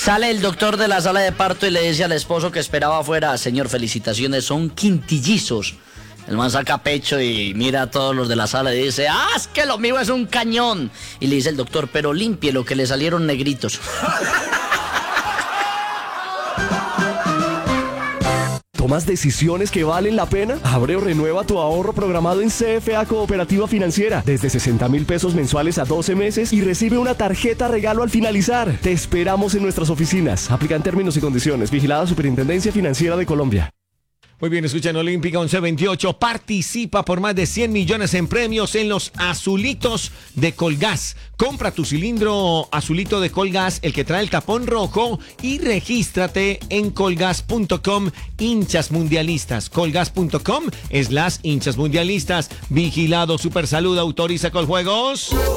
Sale el doctor de la sala de parto y le dice al esposo que esperaba afuera: señor, felicitaciones, son quintillizos. El man saca pecho y mira a todos los de la sala y dice: ¡ah, es que lo mío es un cañón! Y le dice el doctor: pero limpie lo que le salieron negritos. ¿Tomas decisiones que valen la pena? Abre o renueva tu ahorro programado en CFA Cooperativa Financiera desde 60,000 pesos mensuales a 12 meses y recibe una tarjeta regalo al finalizar. Te esperamos en nuestras oficinas. Aplican términos y condiciones. Vigilada Superintendencia Financiera de Colombia. Muy bien, escuchan Olímpica 1128. Participa por más de 100 millones en premios en los azulitos de Colgas. Compra tu cilindro azulito de Colgas, el que trae el tapón rojo, y regístrate en colgas.com hinchas mundialistas. Colgas.com/hinchas mundialistas. Vigilado Supersalud, autoriza Coljuegos.